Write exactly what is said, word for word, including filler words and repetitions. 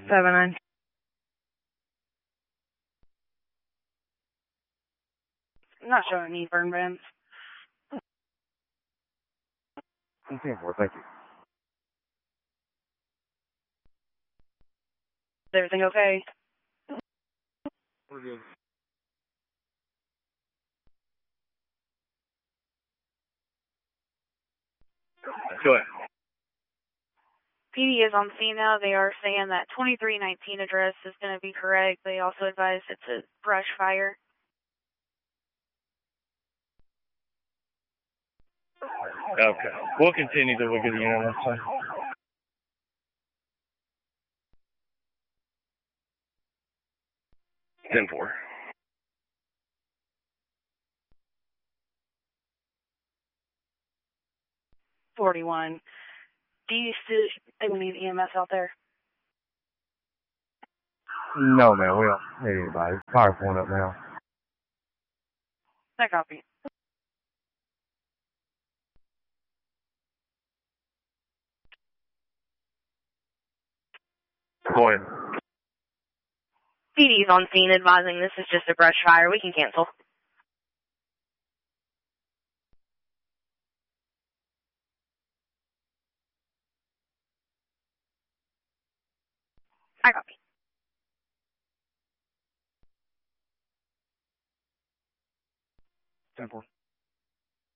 seven nine. Not showing any burn bands. ten four, thank you. Is everything okay? We're good. Go ahead. P D is on scene now. They are saying that twenty-three nineteen address is going to be correct. They also advise it's a brush fire. Okay. We'll continue till we get the unit next time. ten four. forty-one. Do you still think we need E M S out there? No, man, we don't need anybody. Fire point up now. I copy. Go ahead. P D's on scene advising this is just a brush fire. We can cancel. I copy. ten four.